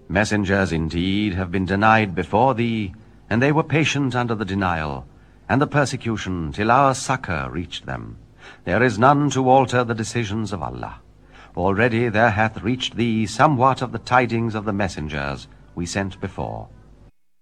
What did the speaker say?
Messengers indeed have been denied before thee, and they were patient under the denial, and the persecution, till our succor reached them. There is none to alter the decisions of Allah. Already there hath reached thee somewhat of the tidings of the messengers we sent before.